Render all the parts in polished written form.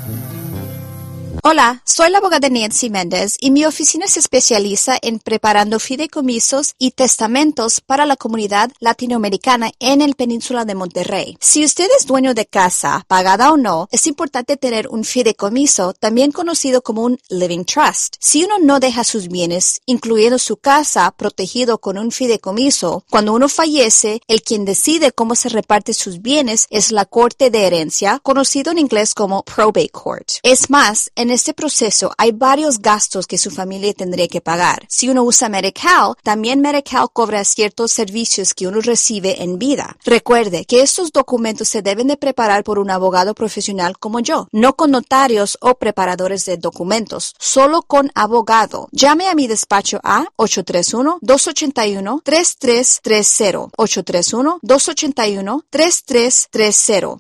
Hola, soy la abogada Nancy Méndez y mi oficina se especializa en preparando fideicomisos y testamentos para la comunidad latinoamericana en el Península de Monterrey. Si usted es dueño de casa, pagada o no, es importante tener un fideicomiso, también conocido como un living trust. Si uno no deja sus bienes, incluyendo su casa, protegido con un fideicomiso, cuando uno fallece, el quien decide cómo se reparte sus bienes es la Corte de Herencia, conocido en inglés como Probate Court. Es más, en este proceso hay varios gastos que su familia tendría que pagar. Si uno usa Medi-Cal, también Medi-Cal cobra ciertos servicios que uno recibe en vida. Recuerde que estos documentos se deben de preparar por un abogado profesional como yo, no con notarios o preparadores de documentos, solo con abogado. Llame a mi despacho a 831-281-3330, 831-281-3330,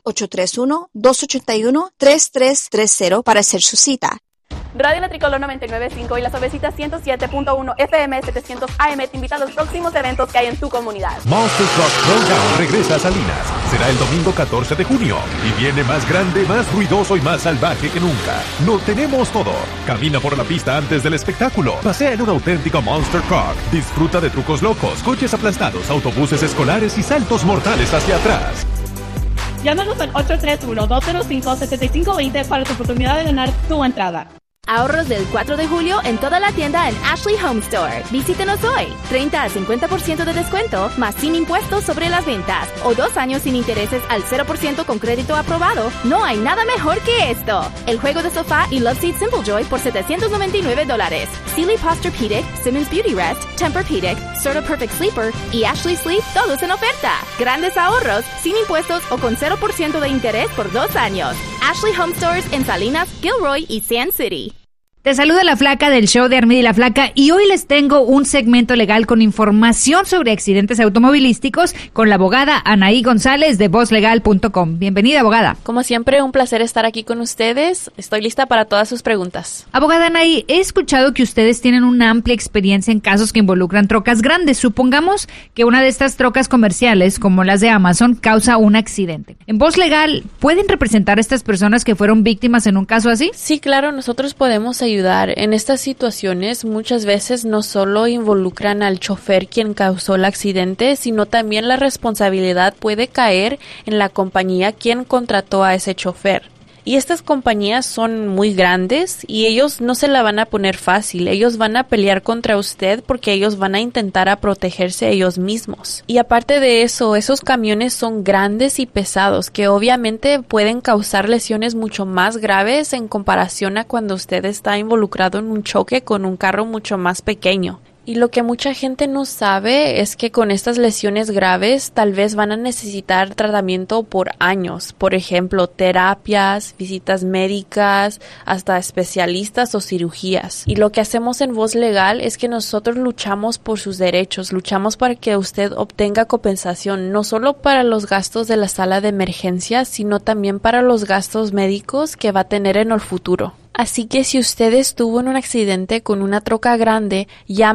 831-281-3330 para hacer su cita. Radio La Tricolor 99.5 y La Suavecita 107.1 FM 700 AM te invita a los próximos eventos que hay en tu comunidad. Monster Truck Throwdown regresa a Salinas. Será el domingo 14 de junio y viene más grande, más ruidoso y más salvaje que nunca. Lo tenemos todo. Camina por la pista antes del espectáculo. Pasea en un auténtico Monster Truck. Disfruta de trucos locos, coches aplastados, autobuses escolares y saltos mortales hacia atrás. Llámanos al 831-205-7520 para tu oportunidad de ganar tu entrada. Ahorros del 4 de julio en toda la tienda en Ashley Home Store. Visítenos hoy. 30 a 50% de descuento, más sin impuestos sobre las ventas. O 2 años sin intereses al 0% con crédito aprobado. No hay nada mejor que esto. El juego de sofá y Love Seat Simple Joy por $799. Sealy Posturepedic, Simmons Beauty Rest, Tempur-Pedic, Serta Perfect Sleeper y Ashley Sleep, todos en oferta. Grandes ahorros, sin impuestos o con 0% de interés por 2 años. Ashley Home Stores en Salinas, Gilroy y Sand City. Te saluda la Flaca del show de Armida y la Flaca y hoy les tengo un segmento legal con información sobre accidentes automovilísticos con la abogada Anaí González de VozLegal.com. Bienvenida, abogada. Como siempre, un placer estar aquí con ustedes. Estoy lista para todas sus preguntas. Abogada Anaí, he escuchado que ustedes tienen una amplia experiencia en casos que involucran trocas grandes. Supongamos que una de estas trocas comerciales, como las de Amazon, causa un accidente. ¿En Voz Legal pueden representar a estas personas que fueron víctimas en un caso así? Sí, claro, nosotros podemos ayudar. En estas situaciones muchas veces no solo involucran al chofer quien causó el accidente, sino también la responsabilidad puede caer en la compañía quien contrató a ese chofer. Y estas compañías son muy grandes y ellos no se la van a poner fácil. Ellos van a pelear contra usted porque ellos van a intentar a protegerse ellos mismos. Y aparte de eso, esos camiones son grandes y pesados que obviamente pueden causar lesiones mucho más graves en comparación a cuando usted está involucrado en un choque con un carro mucho más pequeño. Y lo que mucha gente no sabe es que con estas lesiones graves tal vez van a necesitar tratamiento por años. Por ejemplo, terapias, visitas médicas, hasta especialistas o cirugías. Y lo que hacemos en Voz Legal es que nosotros luchamos por sus derechos, luchamos para que usted obtenga compensación, no solo para los gastos de la sala de emergencias, sino también para los gastos médicos que va a tener en el futuro. Así que si usted estuvo en un accidente con una troca grande, llame